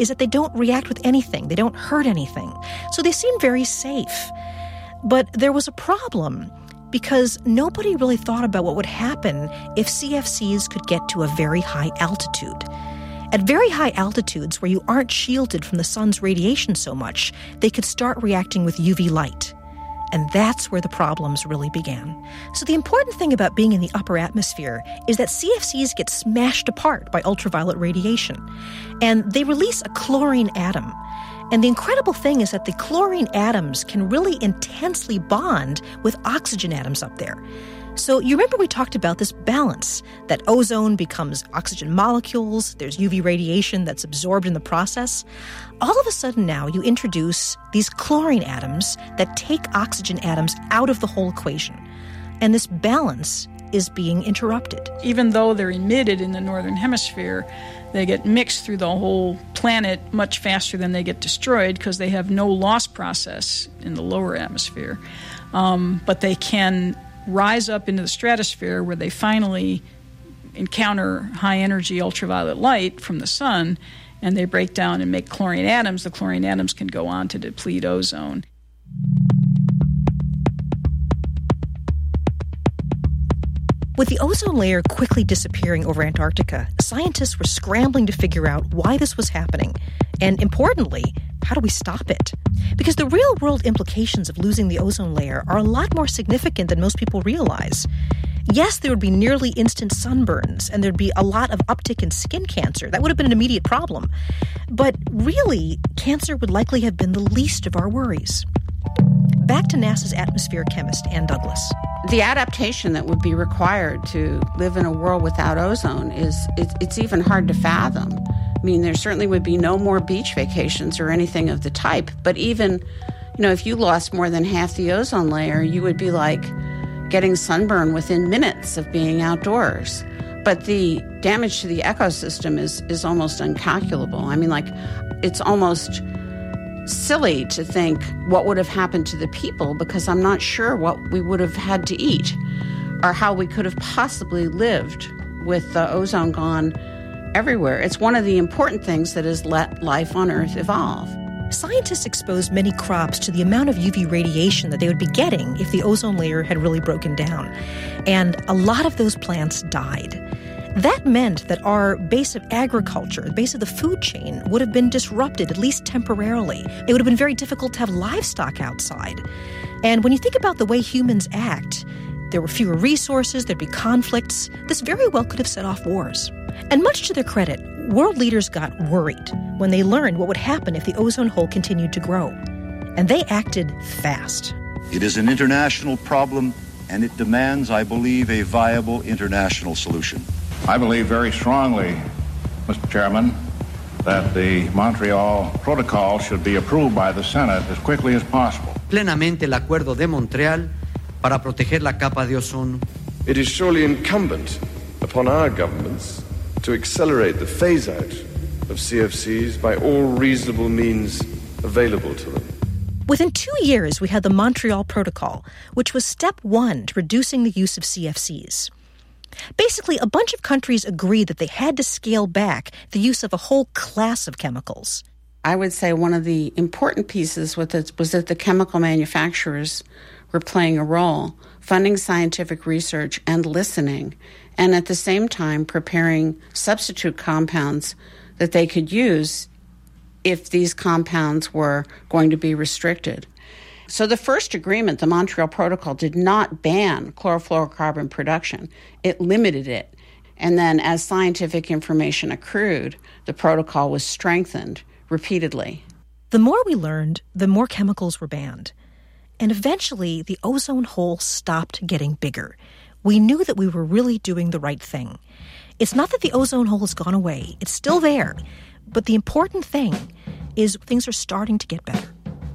is that they don't react with anything. They don't hurt anything. So they seem very safe. But there was a problem because nobody really thought about what would happen if CFCs could get to a very high altitude. At very high altitudes, where you aren't shielded from the sun's radiation so much, they could start reacting with UV light. And that's where the problems really began. So the important thing about being in the upper atmosphere is that CFCs get smashed apart by ultraviolet radiation. And they release a chlorine atom. And the incredible thing is that the chlorine atoms can really intensely bond with oxygen atoms up there. So you remember we talked about this balance, that ozone becomes oxygen molecules, there's UV radiation that's absorbed in the process. All of a sudden now you introduce these chlorine atoms that take oxygen atoms out of the whole equation. And this balance is being interrupted. Even though they're emitted in the northern hemisphere, they get mixed through the whole planet much faster than they get destroyed because they have no loss process in the lower atmosphere. But they can rise up into the stratosphere where they finally encounter high-energy ultraviolet light from the sun, and they break down and make chlorine atoms. The chlorine atoms can go on to deplete ozone. With the ozone layer quickly disappearing over Antarctica, scientists were scrambling to figure out why this was happening. And importantly, how do we stop it? Because the real-world implications of losing the ozone layer are a lot more significant than most people realize. Yes, there would be nearly instant sunburns, and there'd be a lot of uptick in skin cancer. That would have been an immediate problem. But really, cancer would likely have been the least of our worries. Back to NASA's atmosphere chemist, Ann Douglas. The adaptation that would be required to live in a world without ozone it's even hard to fathom. I mean, there certainly would be no more beach vacations or anything of the type. But even, if you lost more than half the ozone layer, you would be like getting sunburn within minutes of being outdoors. But the damage to the ecosystem is almost incalculable. I mean, it's almost silly to think what would have happened to the people, because I'm not sure what we would have had to eat or how we could have possibly lived with the ozone gone everywhere. It's one of the important things that has let life on Earth evolve. Scientists exposed many crops to the amount of UV radiation that they would be getting if the ozone layer had really broken down. And a lot of those plants died. That meant that our base of agriculture, the base of the food chain, would have been disrupted, at least temporarily. It would have been very difficult to have livestock outside. And when you think about the way humans act, there were fewer resources, there'd be conflicts. This very well could have set off wars. And much to their credit, world leaders got worried when they learned what would happen if the ozone hole continued to grow. And they acted fast. It is an international problem, and it demands, I believe, a viable international solution. I believe very strongly, Mr. Chairman, that the Montreal Protocol should be approved by the Senate as quickly as possible. Plenamente el Acuerdo de Montreal para proteger la capa de ozono. It is surely incumbent upon our governments to accelerate the phase-out of CFCs by all reasonable means available to them. Within 2 years, we had the Montreal Protocol, which was step one to reducing the use of CFCs. Basically, a bunch of countries agreed that they had to scale back the use of a whole class of chemicals. I would say one of the important pieces with it was that the chemical manufacturers were playing a role, funding scientific research and listening, and at the same time preparing substitute compounds that they could use if these compounds were going to be restricted. So the first agreement, the Montreal Protocol, did not ban chlorofluorocarbon production. It limited it. And then as scientific information accrued, the protocol was strengthened repeatedly. The more we learned, the more chemicals were banned. And eventually, the ozone hole stopped getting bigger. We knew that we were really doing the right thing. It's not that the ozone hole has gone away. It's still there. But the important thing is things are starting to get better.